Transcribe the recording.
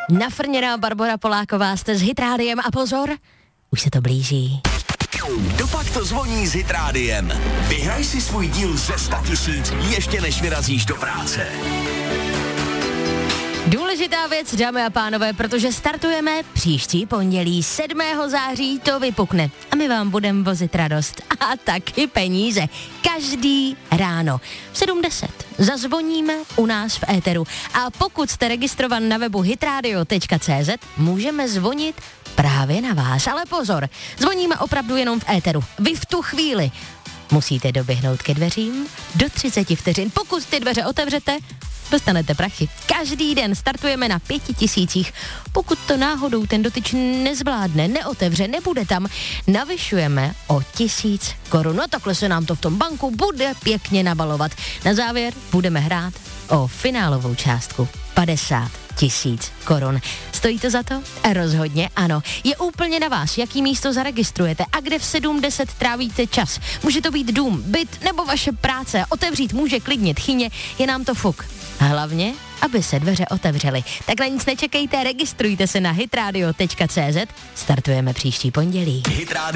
Nafrněná Barbora Poláková, jste s Hitrádiem a pozor, už se to blíží. Dopak to zvoní s Hitrádiem. Vyhraj si svůj díl ze 100 000 ještě než vyrazíš do práce. Důležitá věc, dámy a pánové, protože startujeme příští pondělí 7. září, to vypukne. A my vám budeme vozit radost a taky peníze. Každý ráno. V 7:10 zazvoníme u nás v éteru. A pokud jste registrovan na webu hitradio.cz, můžeme zvonit právě na vás. Ale pozor, zvoníme opravdu jenom v éteru. Vy v tu chvíli musíte doběhnout ke dveřím do 30 vteřin. Pokud ty dveře otevřete, dostanete prachy. Každý den startujeme na 5 000. Pokud to náhodou ten dotyčný nezvládne, neotevře, nebude tam, navyšujeme o 1000 korun. No takhle se nám to v tom banku bude pěkně nabalovat. Na závěr budeme hrát o finálovou částku 50 000 korun. Stojí to za to? Rozhodně ano. Je úplně na vás, jaký místo zaregistrujete a kde v 7:10 trávíte čas. Může to být dům, byt nebo vaše práce. Otevřít může klidně tchyně, je nám to fuk. Hlavně, aby se dveře otevřely. Takhle nic nečekejte, registrujte se na hitradio.cz. Startujeme příští pondělí.